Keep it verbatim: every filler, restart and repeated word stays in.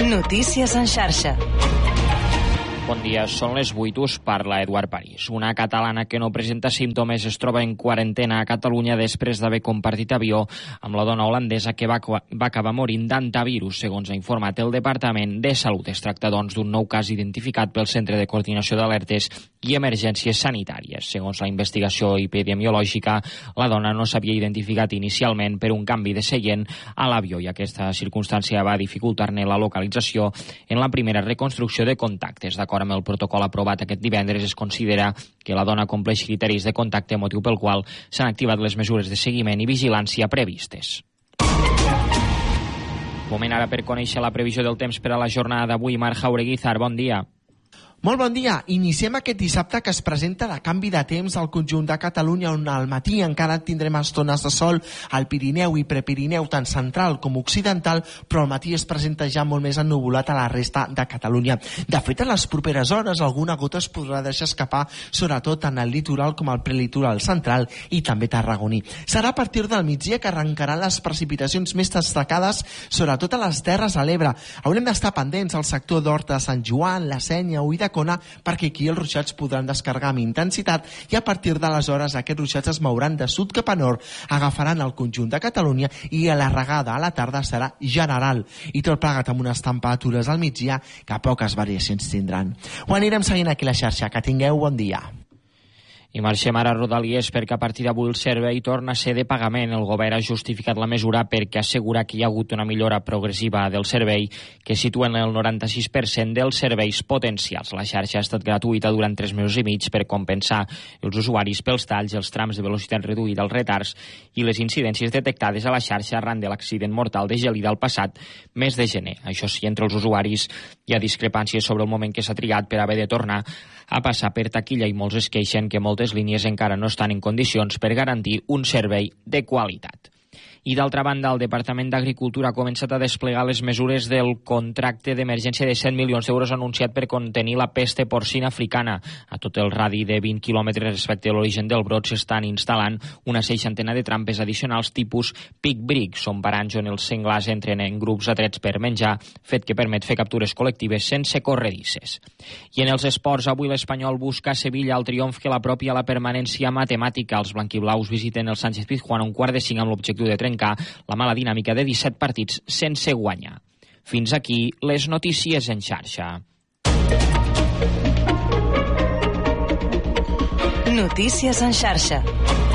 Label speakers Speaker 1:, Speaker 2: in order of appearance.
Speaker 1: Notícies en xarxa.
Speaker 2: Bon dia, són les vuit, us parla Eduard París. Una catalana que no presenta símptomes es troba en quarantena a Catalunya després d'haver compartit avió amb la dona holandesa que va, va acabar morint d'antivirus, segons ha informat el Departament de Salut. Es tracta, doncs, d'un nou cas identificat pel Centre de Coordinació d'Alertes i Emergències Sanitàries. Segons la investigació epidemiològica, la dona no s'havia identificat inicialment per un canvi de seient a l'avió i aquesta circumstància va dificultar-ne la localització en la primera reconstrucció de contactes. D'acord amb el protocol aprovat aquest divendres, es considera que la dona compleix criteris de contacte, motiu pel qual s'han activat les mesures de seguiment i vigilància previstes. Moment ara per conèixer la previsió del temps per a la jornada d'avui. Marc Jaureguizar, bon dia.
Speaker 3: Molt bon dia. Iniciem aquest dissabte que es presenta de canvi de temps al conjunt de Catalunya, on al matí encara tindrem estones de sol al Pirineu i Prepirineu, tant central com occidental, però al matí es presenta ja molt més ennuvolat a la resta de Catalunya. De fet, en les properes hores alguna gota es podrà deixar escapar, sobretot en el litoral com el prelitoral central i també tarragoní. Serà a partir del migdia que arrencaran les precipitacions més destacades, sobretot a les Terres de l'Ebre. Haurem d'estar pendents al sector d'Horta de Sant Joan, la Sénia, Ui de Cona, perquè aquí els ruixats podran descarregar amb intensitat i a partir d'aleshores aquests ruixats es mouran de sud cap a nord, agafaran el conjunt de Catalunya i la regada a la tarda serà general i tot plegat amb unes temperatures al migdia que poques variacions tindran. Ho anirem seguint aquí a la xarxa. Que tingueu bon dia.
Speaker 2: I marxem ara a Rodalies perquè a partir d'avui el servei torna a ser de pagament. El govern ha justificat la mesura perquè assegura que hi ha hagut una millora progressiva del servei que situa en el noranta-sis per cent dels serveis potencials. La xarxa ha estat gratuïta durant tres mesos i mig per compensar els usuaris pels talls, els trams de velocitat reduïda, els retards i les incidències detectades a la xarxa arran de l'accident mortal de Gelida el passat mes de gener. Això sí, entre els usuaris hi ha discrepàncies sobre el moment que s'ha trigat per haver de tornar a passar per taquilla i molts es queixen que moltes línies encara no estan en condicions per garantir un servei de qualitat. I d'altra banda, el Departament d'Agricultura ha començat a desplegar les mesures del contracte d'emergència de cent milions d'euros anunciat per contenir la pesta porcina africana. A tot el radi de vint quilòmetres respecte a l'origen del brot s'estan instal·lant una seixantena de trampes addicionals tipus pic brick. Són paranys on els senglars entren en grups atrets per menjar, fet que permet fer captures col·lectives sense corredisses. I en els esports, avui l'Espanyol busca a Sevilla el triomf que l'apropi a la permanència matemàtica. Els blanquiblaus visiten el Sánchez Pizjuán a un quart de cinc amb l'objectiu de trencar la mala dinàmica de disset partits sense guanyar. Fins aquí les notícies en xarxa.
Speaker 1: Notícies en xarxa.